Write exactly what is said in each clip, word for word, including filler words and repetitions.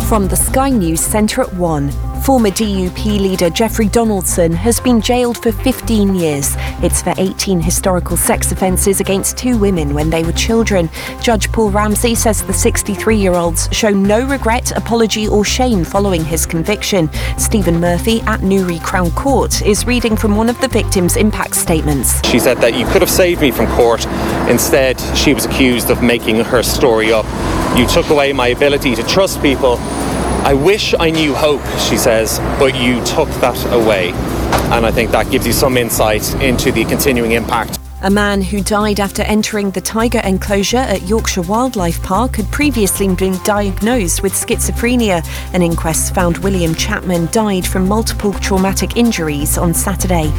From the Sky News Centre at one. Former D U P leader Jeffrey Donaldson has been jailed for fifteen years. It's for eighteen historical sex offences against two women when they were children. Judge Paul Ramsey says the sixty-three-year-old's show no regret, apology or shame following his conviction. Stephen Murphy at Newry Crown Court is reading from one of the victims' impact statements. She said that you could have saved me from court. Instead, she was accused of making her story up. You took away my ability to trust people. I wish I knew hope, she says, but you took that away. And I think that gives you some insight into the continuing impact. A man who died after entering the tiger enclosure at Yorkshire Wildlife Park had previously been diagnosed with schizophrenia. An inquest found William Chapman died from multiple traumatic injuries on Saturday.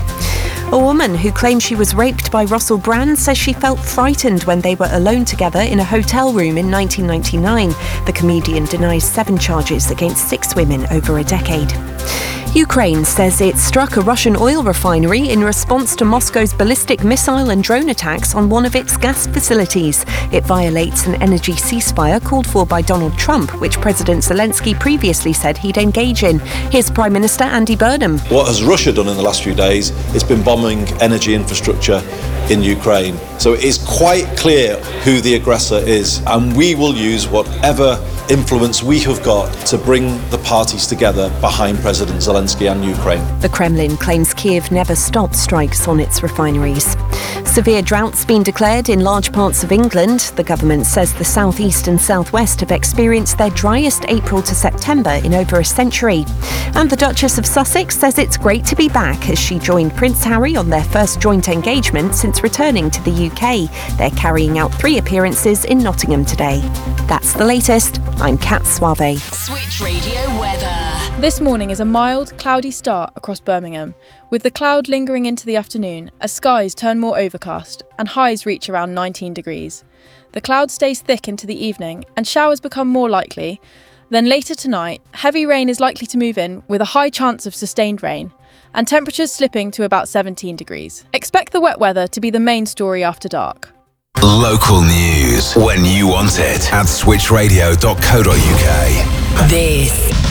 A woman who claims she was raped by Russell Brand says she felt frightened when they were alone together in a hotel room in nineteen ninety-nine. The comedian denies seven charges against six women over a decade. Ukraine says it struck a Russian oil refinery in response to Moscow's ballistic missile and drone attacks on one of its gas facilities. It violates an energy ceasefire called for by Donald Trump, which President Zelensky previously said he'd engage in. Here's Prime Minister Andy Burnham. What has Russia done in the last few days? It's been bombing energy infrastructure in Ukraine. So it is quite clear who the aggressor is, and we will use whatever influence we have got to bring the parties together behind President Zelensky and Ukraine. The Kremlin claims Kiev never stopped strikes on its refineries. Severe drought's been declared in large parts of England. The government says the southeast and southwest have experienced their driest April to September in over a century. And the Duchess of Sussex says it's great to be back as she joined Prince Harry on their first joint engagement since returning to the U K. They're carrying out three appearances in Nottingham today. That's the latest. I'm Kat Suave. Switch Radio weather. This morning is a mild, cloudy start across Birmingham, with the cloud lingering into the afternoon as skies turn more overcast and highs reach around nineteen degrees. The cloud stays thick into the evening and showers become more likely. Then later tonight, heavy rain is likely to move in with a high chance of sustained rain, and temperatures slipping to about seventeen degrees. Expect the wet weather to be the main story after dark. Local news when you want it at switch radio dot co dot uk. This